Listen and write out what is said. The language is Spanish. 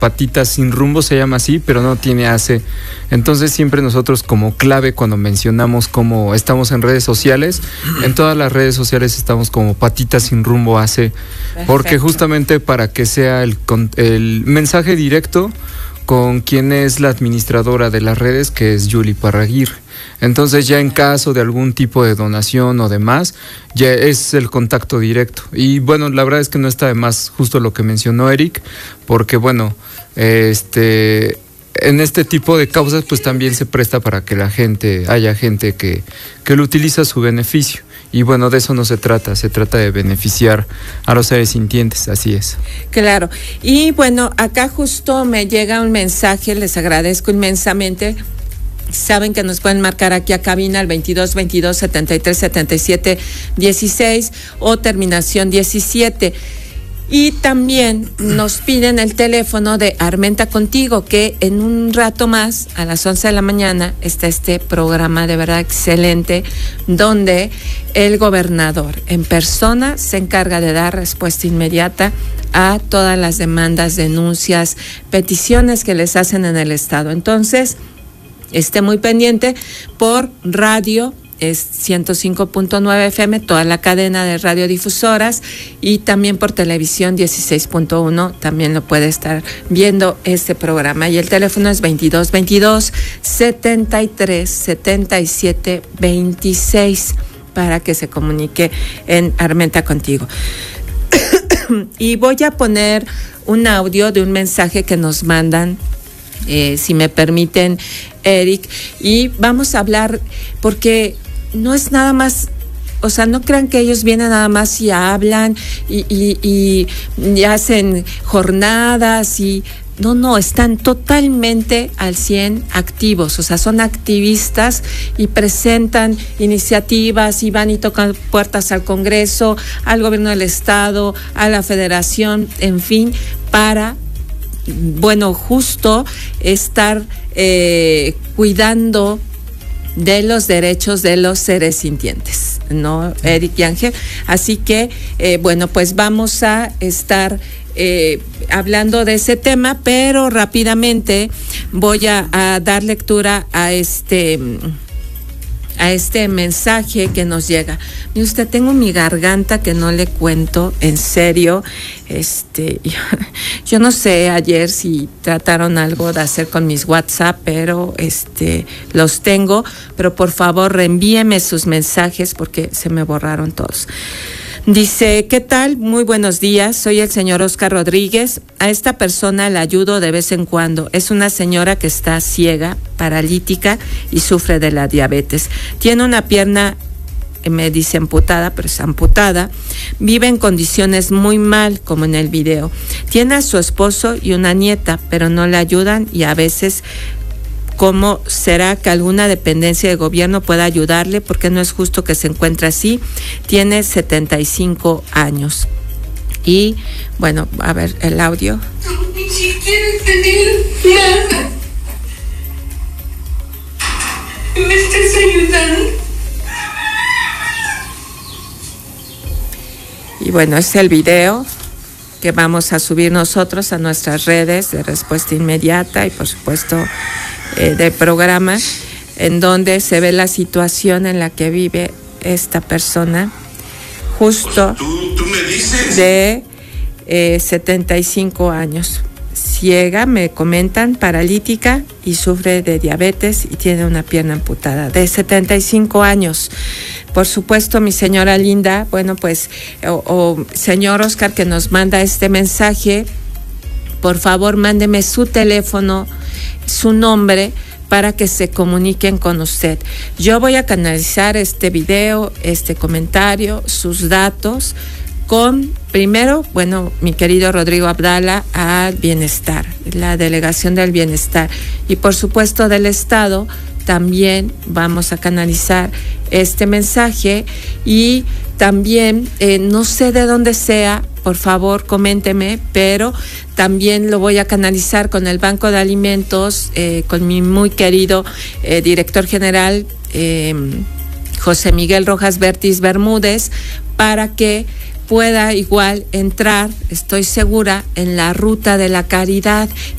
Patitas sin Rumbo se llama así, pero no tiene AC. Entonces siempre nosotros como clave cuando mencionamos cómo estamos en redes sociales, en todas las redes sociales estamos como Patitas sin Rumbo AC. Perfecto. Porque justamente para que sea el mensaje directo con quien es la administradora de las redes, que es Yuli Parraguirre. Entonces ya en caso de algún tipo de donación o demás, ya es el contacto directo. Y bueno, la verdad es que no está de más justo lo que mencionó Eric, porque bueno, en este tipo de causas pues también se presta para que haya gente que lo utiliza a su beneficio. Y bueno, de eso no se trata de beneficiar a los seres sintientes, así es. Claro, y bueno, acá justo me llega un mensaje, les agradezco inmensamente. Saben que nos pueden marcar aquí a cabina al 22 22 73 77 16 o terminación 17. Y también nos piden el teléfono de Armenta Contigo, que en un rato más, a las 11 de la mañana, está este programa de verdad excelente, donde el gobernador en persona se encarga de dar respuesta inmediata a todas las demandas, denuncias, peticiones que les hacen en el estado. Entonces, esté muy pendiente por radio, es 105.9 FM, toda la cadena de radiodifusoras, y también por televisión 16.1, también lo puede estar viendo este programa. Y el teléfono es 22 22 73 77 26 para que se comunique en Armenta Contigo. Y voy a poner un audio de un mensaje que nos mandan, si me permiten, Eric, y vamos a hablar, porque no es nada más, o sea, no crean que ellos vienen nada más y hablan y hacen jornadas y no, están totalmente al 100 activos, o sea, son activistas y presentan iniciativas y van y tocan puertas al Congreso, al gobierno del estado, a la federación, en fin, para, bueno, justo estar cuidando de los derechos de los seres sintientes, ¿no, Eric y Ángel? Así que, bueno, pues vamos a estar hablando de ese tema, pero rápidamente voy a dar lectura a este mensaje que nos llega. Mire usted, tengo mi garganta que no le cuento, en serio. Yo no sé ayer si trataron algo de hacer con mis WhatsApp, pero los tengo, pero por favor reenvíeme sus mensajes porque se me borraron todos. Dice, ¿qué tal? Muy buenos días, soy el señor Oscar Rodríguez. A esta persona la ayudo de vez en cuando. Es una señora que está ciega, paralítica y sufre de la diabetes. Tiene una pierna, me dice amputada, pero es amputada. Vive en condiciones muy mal, como en el video. Tiene a su esposo y una nieta, pero no le ayudan y a veces... ¿Cómo será que alguna dependencia de gobierno pueda ayudarle? Porque no es justo que se encuentre así. Tiene 75 años. Y, bueno, a ver el audio. Ni siquiera tener nada. ¿Me estás ayudando? Y bueno, es el video que vamos a subir nosotros a nuestras redes de Respuesta Inmediata y, por supuesto, del programa, en donde se ve la situación en la que vive esta persona, justo ¿Tú me dices? de 75 años, ciega, me comentan, paralítica y sufre de diabetes y tiene una pierna amputada, de 75 años. Por supuesto, mi señora linda, bueno, pues, o señor Oscar, que nos manda este mensaje, por favor, mándeme su teléfono, su nombre, para que se comuniquen con usted. Yo voy a canalizar este video, este comentario, sus datos, con, primero, bueno, mi querido Rodrigo Abdala, al Bienestar, la Delegación del Bienestar, y por supuesto del Estado. También vamos a canalizar este mensaje, y también, no sé de dónde sea, por favor coménteme, pero también lo voy a canalizar con el Banco de Alimentos, con mi muy querido director general, José Miguel Rojas Bertis Bermúdez, para que pueda igual entrar, estoy segura, en la ruta de la caridad,